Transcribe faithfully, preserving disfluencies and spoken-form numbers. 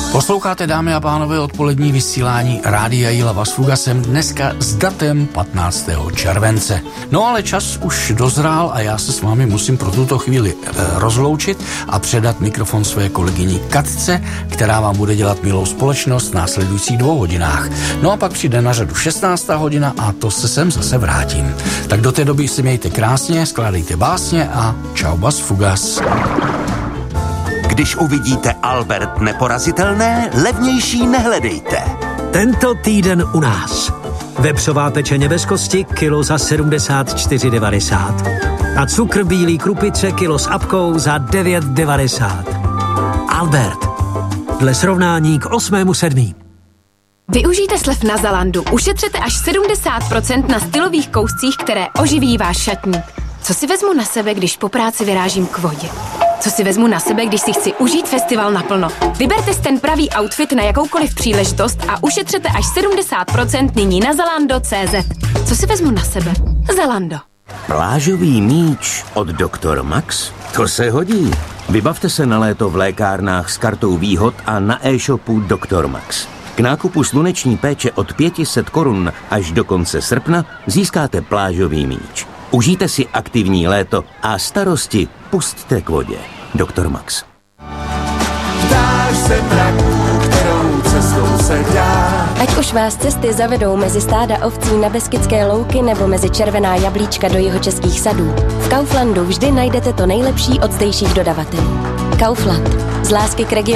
Posloucháte, dámy a pánové, odpolední vysílání Rádia Jihlava s Fugasem dneska s datem patnáctého července. No ale čas už dozrál a já se s vámi musím pro tuto chvíli e, rozloučit a předat mikrofon své kolegyni Katce, která vám bude dělat milou společnost v následujících dvou hodinách. No a pak přijde na řadu šestnáctá hodina a to se sem zase vrátím. Tak do té doby si mějte krásně, skládejte básně a čau bas Fugas. Když uvidíte Albert neporazitelné, levnější nehledejte. Tento týden u nás. Vepřová pečeně bez kosti, kilo za sedmdesát čtyři devadesát. A cukr bílý krupice, kilo s apkou za devět devadesát. Albert. Dle srovnání k osmému sedmý. Využijte slev na Zalandu. Ušetřete až sedmdesát procent na stylových kouscích, které oživí váš šatník. Co si vezmu na sebe, když po práci vyrážím k vodě? Co si vezmu na sebe, když si chci užít festival naplno? Vyberte si ten pravý outfit na jakoukoliv příležitost a ušetřete až sedmdesát procent nyní na zalando tečka cé zet. Co si vezmu na sebe? Zalando. Plážový míč od doktor Max? To se hodí. Vybavte se na léto v lékárnách s kartou výhod a na e-shopu doktor Max. K nákupu sluneční péče od pět set korun až do konce srpna získáte plážový míč. Užijte si aktivní léto a starosti pusťte k vodě. doktor Max. Ptáš se mraků, kterou cestou se dá. Ať už vás cesty zavedou mezi stáda ovcí na Beskydské louky nebo mezi červená jablíčka do jihočeských sadů, v Kauflandu vždy najdete to nejlepší od zdejších dodavatelů. Kaufland. Z lásky k regionu.